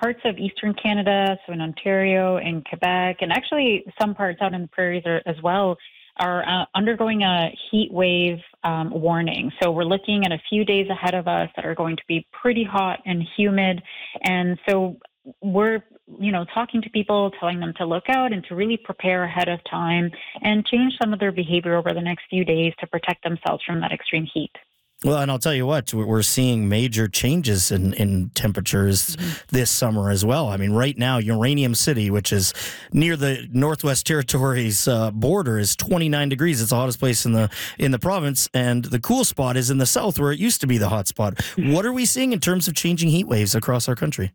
parts of eastern Canada, so in Ontario and Quebec, and actually some parts out in the prairies as well, are undergoing a heat wave warning. So we're looking at a few days ahead of us that are going to be pretty hot and humid. And so we're, talking to people, telling them to look out and to really prepare ahead of time and change some of their behavior over the next few days to protect themselves from that extreme heat. Well, and I'll tell you what, we're seeing major changes in temperatures this summer as well. I mean, right now, Uranium City, which is near the Northwest Territories border, is 29 degrees. It's the hottest place in the province, and the cool spot is in the south, where it used to be the hot spot. What are we seeing in terms of changing heat waves across our country?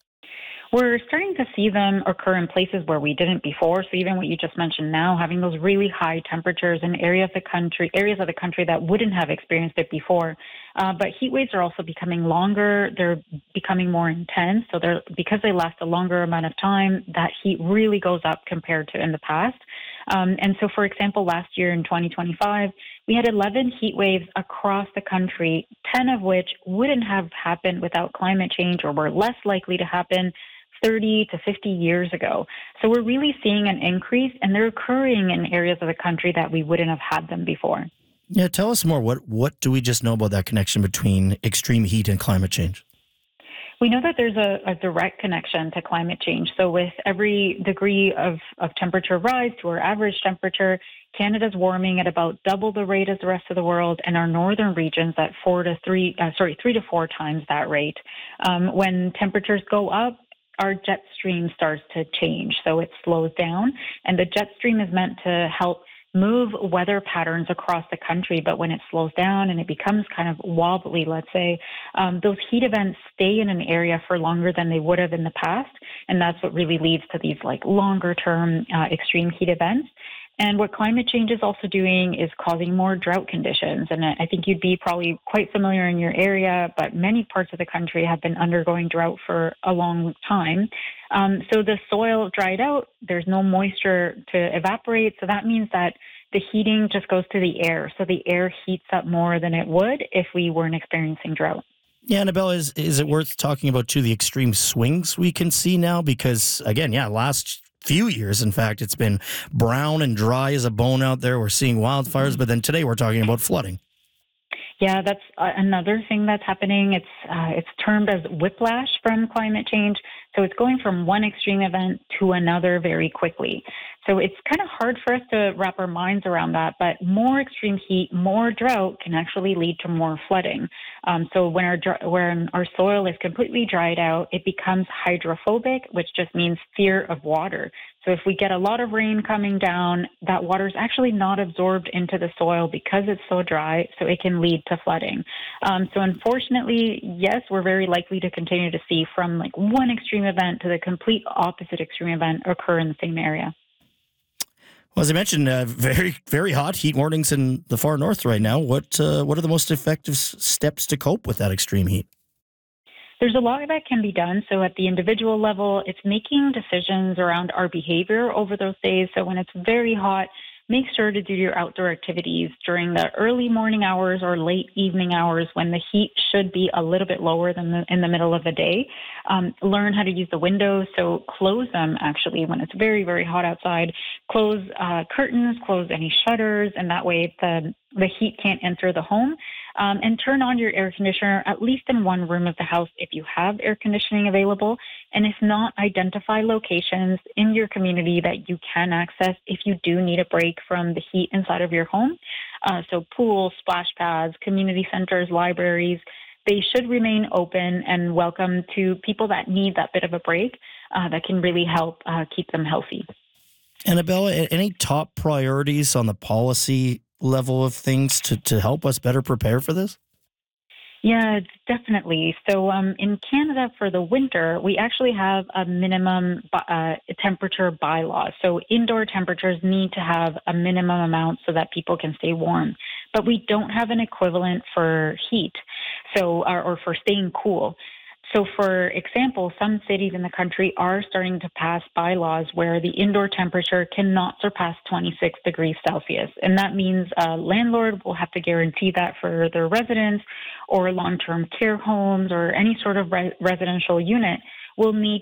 We're starting to see them occur in places where we didn't before. So even what you just mentioned now, having those really high temperatures in areas of the country that wouldn't have experienced it before. But heat waves are also becoming longer. They're becoming more intense. So because they last a longer amount of time, that heat really goes up compared to in the past. And so, for example, last year in 2025, we had 11 heat waves across the country, 10 of which wouldn't have happened without climate change or were less likely to happen 30 to 50 years ago. So we're really seeing an increase, and they're occurring in areas of the country that we wouldn't have had them before. Yeah, tell us more. What do we just know about that connection between extreme heat and climate change? We know that there's a direct connection to climate change. So with every degree of temperature rise to our average temperature, Canada's warming at about double the rate as the rest of the world, and our northern regions at 3 to 4 times that rate. When temperatures go up, our jet stream starts to change. So it slows down, and the jet stream is meant to help move weather patterns across the country. But when it slows down and it becomes kind of wobbly, let's say, those heat events stay in an area for longer than they would have in the past. And that's what really leads to these longer term extreme heat events. And what climate change is also doing is causing more drought conditions. And I think you'd be probably quite familiar in your area, but many parts of the country have been undergoing drought for a long time. So the soil dried out, there's no moisture to evaporate. So that means that the heating just goes to the air. So the air heats up more than it would if we weren't experiencing drought. Yeah, Annabelle, is it worth talking about, too, the extreme swings we can see now? Because, again, last few years, in fact, it's been brown and dry as a bone out there. We're seeing wildfires, but then today we're talking about flooding. Yeah, that's another thing that's happening. It's termed as whiplash from climate change. So it's going from one extreme event to another very quickly. So it's kind of hard for us to wrap our minds around that, but more extreme heat, more drought can actually lead to more flooding. So when our soil is completely dried out, it becomes hydrophobic, which just means fear of water. So if we get a lot of rain coming down, that water is actually not absorbed into the soil because it's so dry, so it can lead to flooding. So unfortunately, yes, we're very likely to continue to see from one extreme event to the complete opposite extreme event occur in the same area. Well, as I mentioned, very, very hot heat warnings in the far north right now. What are the most effective steps to cope with that extreme heat? There's a lot that can be done. So at the individual level, it's making decisions around our behavior over those days. So when it's very hot, make sure to do your outdoor activities during the early morning hours or late evening hours when the heat should be a little bit lower than in the middle of the day. Learn how to use the windows, so close them actually when it's very, very hot outside. Close curtains, close any shutters, and that way the heat can't enter the home. And turn on your air conditioner at least in one room of the house if you have air conditioning available. And if not, identify locations in your community that you can access if you do need a break from the heat inside of your home. So pools, splash pads, community centers, libraries, they should remain open and welcome to people that need that bit of a break that can really help keep them healthy. Annabelle, any top priorities on the policy level of things to help us better prepare for this? Yeah, definitely. So in Canada for the winter, we actually have a minimum temperature bylaw. So indoor temperatures need to have a minimum amount so that people can stay warm. But we don't have an equivalent for heat, or for staying cool. So, for example, some cities in the country are starting to pass bylaws where the indoor temperature cannot surpass 26 degrees Celsius. And that means a landlord will have to guarantee that for their residents, or long-term care homes or any sort of residential unit will need